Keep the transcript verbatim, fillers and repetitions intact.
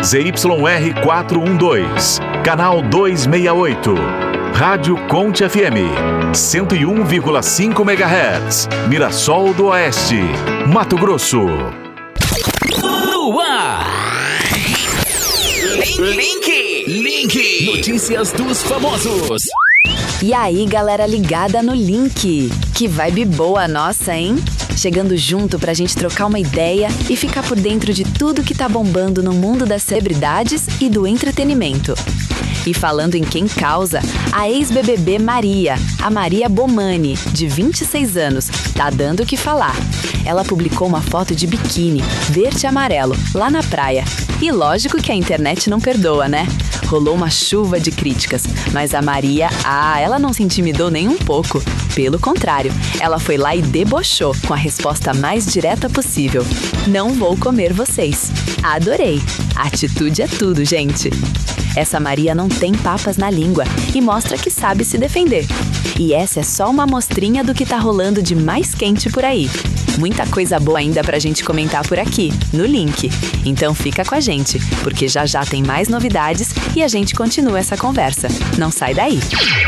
Z Y R quatrocentos e doze, canal duzentos e sessenta e oito. Rádio Conte F M, cento e um vírgula cinco megahertz, Mirassol do Oeste, Mato Grosso. No ar! Link! Link! Notícias dos famosos. E aí, galera ligada no Link. Que vibe boa nossa, hein? Chegando junto pra gente trocar uma ideia e ficar por dentro de tudo que tá bombando no mundo das celebridades e do entretenimento. E falando em quem causa, a ex-B B B Maria, a Maria Bomani, de vinte e seis anos, tá dando o que falar. Ela publicou uma foto de biquíni, verde e amarelo, lá na praia. E lógico que a internet não perdoa, né? Rolou uma chuva de críticas, mas a Maria, ah, ela não se intimidou nem um pouco. Pelo contrário, ela foi lá e debochou com a resposta mais direta possível. Não vou comer vocês. Adorei. Atitude é tudo, gente. Essa Maria não tem papas na língua e mostra que sabe se defender. E essa é só uma amostrinha do que tá rolando de mais quente por aí. Muita coisa boa ainda pra gente comentar por aqui, no Link. Então fica com a gente, porque já já tem mais novidades e a gente continua essa conversa. Não sai daí!